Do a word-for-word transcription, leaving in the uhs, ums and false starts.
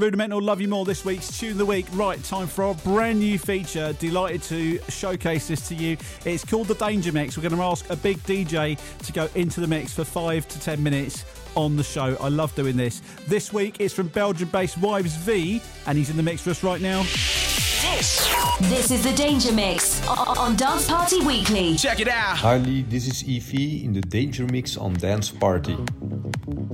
Rudimental, Love You More, this week's Tune of the Week. Right, time for our brand new feature. Delighted to showcase this to you. It's called the Danger Mix. We're going to ask a big D J to go into the mix for five to ten minutes on the show. I love doing this. This week it's from Belgian-based Wives V, and he's in the mix for us right now. This, this is the Danger Mix on Dance Party Weekly. Check it out. Hi Lee, this is Evie in the Danger Mix on Dance Party.